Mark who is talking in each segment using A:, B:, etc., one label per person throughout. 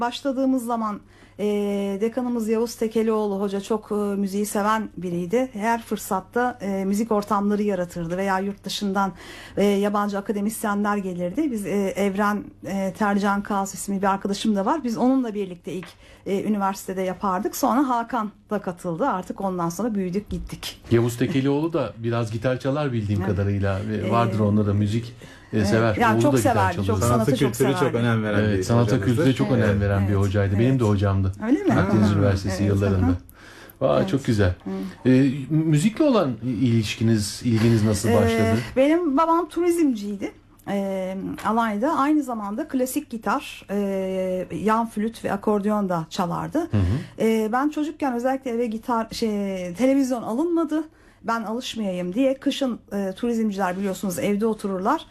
A: başladığımız zaman dekanımız Yavuz Tekelioğlu hoca çok müziği seven biriydi. Her fırsatta müzik ortamları yaratırdı veya yurt dışından yabancı akademisyenler gelirdi. Biz Evren Tercan Kağız ismi bir arkadaşım da var. Biz onunla birlikte ilk üniversitede yapardık. Sonra Hakan da katıldı. Artık ondan sonra büyüdük gittik.
B: Yavuz Tekelioğlu da biraz gitar çalar bildiğim kadarıyla. Vardır onda da müzik. Sever.
A: Yani çok
B: severdi.
A: Çok sanata çok severdi.
C: Çok önem veren
B: bir sanata kültüre çok önem veren bir hocaydı. Benim de hocamdı.
A: Öyle mi?
B: Akdeniz Üniversitesi yıllarında. Çok güzel. Müzikle olan ilginiz nasıl başladı?
A: Benim babam turizmciydi. Alanya'da aynı zamanda klasik gitar, yan flüt ve akordeon da çalardı. Ben çocukken özellikle eve televizyon alınmadı. Ben alışmayayım diye kışın turizmciler biliyorsunuz evde otururlar.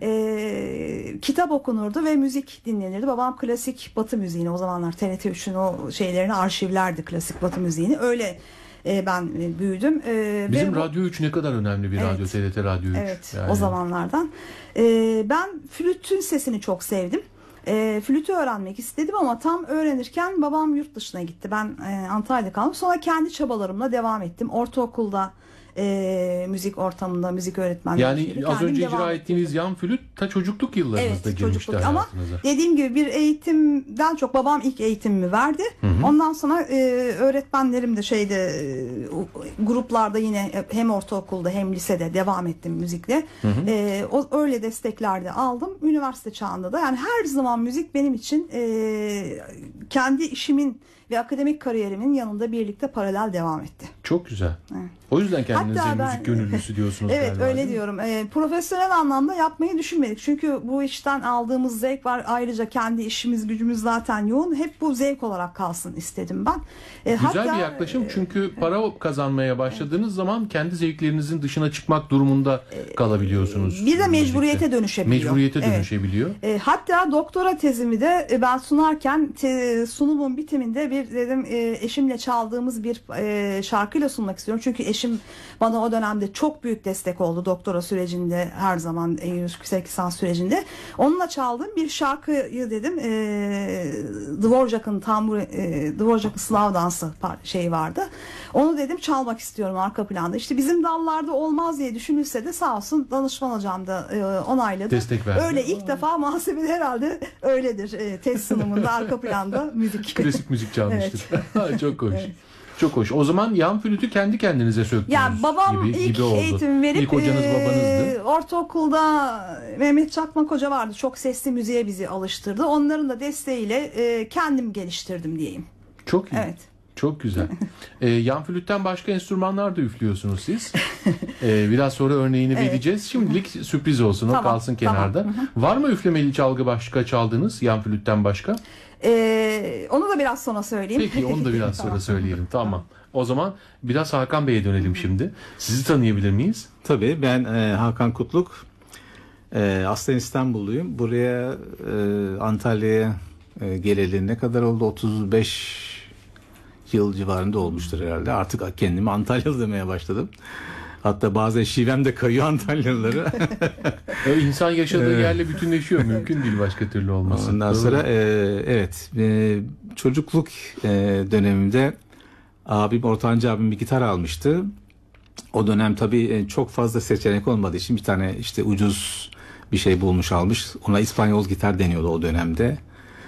A: Kitap okunurdu ve müzik dinlenirdi. Babam klasik Batı müziğini, o zamanlar TRT 3'ün o şeylerini arşivlerdi, klasik Batı müziğini. Öyle ben büyüdüm.
B: Bizim Radyo 3 ne kadar önemli bir radyo, TRT Radyo 3.
A: Evet, yani. O zamanlardan. Ben flütün sesini çok sevdim. Flütü öğrenmek istedim ama tam öğrenirken babam yurt dışına gitti. Ben Antalya'da kaldım. Sonra kendi çabalarımla devam ettim. Ortaokulda müzik ortamında müzik öğretmenliği.
B: Yani az önce icra ettiğiniz yan flüt ta çocukluk yıllarınızda girmişti hayatınıza. Ama
A: dediğim gibi bir eğitimden çok babam ilk eğitimimi verdi. Ondan sonra öğretmenlerim de gruplarda yine hem ortaokulda hem lisede devam ettim müzikle. Öyle destekler de aldım. Üniversite çağında da yani her zaman müzik benim için kendi işimin ve akademik kariyerimin yanında birlikte paralel devam etti.
B: Çok güzel. Evet. O yüzden kendinize müzik gönüllüsü diyorsunuz.
A: Evet
B: galiba,
A: öyle diyorum. Profesyonel anlamda yapmayı düşünmedik. Çünkü bu işten aldığımız zevk var. Ayrıca kendi işimiz gücümüz zaten yoğun. Hep bu zevk olarak kalsın istedim ben.
B: Güzel bir yaklaşım çünkü para kazanmaya başladığınız zaman kendi zevklerinizin dışına çıkmak durumunda kalabiliyorsunuz.
A: Bir de mecburiyete dönüşebiliyor.
B: Dönüşebiliyor.
A: Hatta doktora tezimi de ben sunarken sunumun bitiminde dedim eşimle çaldığımız bir şarkıyla sunmak istiyorum. Çünkü eşim bana o dönemde çok büyük destek oldu doktora sürecinde, her zaman yüksek lisans sürecinde. Onunla çaldığım bir şarkıyı dedim Dvorak'ın Dvorak'ın Slav dansı vardı. Onu dedim çalmak istiyorum arka planda. İşte bizim dallarda olmaz diye düşünülse de sağ olsun danışman hocam da onayladı.
B: Destek verdi.
A: Öyle ilk defa muhasebede herhalde öyledir. Test sunumunda arka planda müzik.
B: Klasik müzik çalmıştır. Evet. Çok hoş. Evet. Çok hoş. O zaman yan flütü kendi kendinize söktünüz
A: yani babam ilk eğitim verip
B: İlk hocanız babanızdı.
A: Ortaokulda Mehmet Çakmak Hoca vardı. Çok sesli müziğe bizi alıştırdı. Onların da desteğiyle kendim geliştirdim diyeyim.
B: Çok iyi. Evet. Çok güzel. Yan flütten başka enstrümanlar da üflüyorsunuz siz. Biraz sonra örneğini vereceğiz. Şimdilik sürpriz olsun. O kalsın kenarda. Var mı üflemeli çalgı başka çaldığınız yan flütten başka?
A: Onu da biraz sonra söyleyeyim.
B: Peki onu da biraz sonra söyleyelim. Tamam. O zaman biraz Hakan Bey'e dönelim şimdi. Sizi tanıyabilir miyiz?
C: Tabii. Ben Hakan Kutluk. Aslen İstanbulluyum. Buraya Antalya'ya geleli ne kadar oldu? 35 yıl civarında olmuştur herhalde. Artık kendimi Antalyalı demeye başladım. Hatta bazen şivem de kayıyor Antalyalılara.
B: İnsan yaşadığı yerle bütünleşiyor. Mümkün değil başka türlü olması.
C: Ondan sonra evet. Çocukluk dönemimde ortanca abim bir gitar almıştı. O dönem tabii çok fazla seçenek olmadığı için bir tane işte ucuz bir şey bulmuş almış. Ona İspanyol gitar deniyordu o dönemde.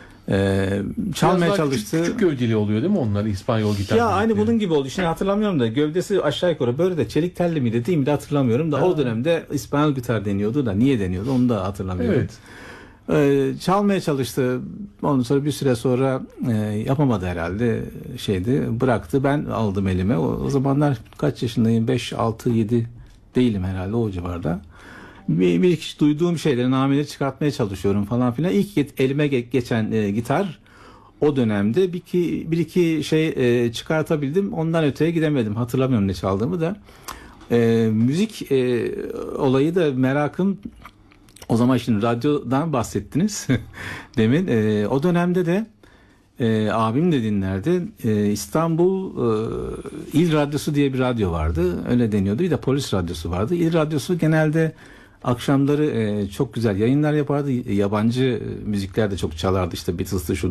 C: Çalmaya çalıştı.
B: Küçük gövdeli oluyor değil mi onlar İspanyol gitar?
C: Ya aynı bunun gibi oldu. Şimdi hatırlamıyorum da gövdesi aşağı yukarı böyle de çelik telli miydi değil mi de hatırlamıyorum da o dönemde İspanyol gitar deniyordu da niye deniyordu onu da hatırlamıyorum. Evet. Çalmaya çalıştı. Ondan sonra bir süre sonra yapamadı herhalde bıraktı. Ben aldım elime. O zamanlar kaç yaşındayım? 5, 6, 7 değilim herhalde o civarda. Bir duyduğum şeyleri namele çıkartmaya çalışıyorum falan filan. İlk elime geçen gitar o dönemde bir iki şey çıkartabildim. Ondan öteye gidemedim. Hatırlamıyorum ne çaldığımı da. Müzik olayı da merakım. O zaman şimdi radyodan bahsettiniz demin. O dönemde de abim de dinlerdi. İstanbul İl Radyosu diye bir radyo vardı. Öyle deniyordu. Bir de polis radyosu vardı. İl Radyosu genelde akşamları çok güzel yayınlar yapardı. Yabancı müzikler de çok çalardı. İşte Beatles'tı, şu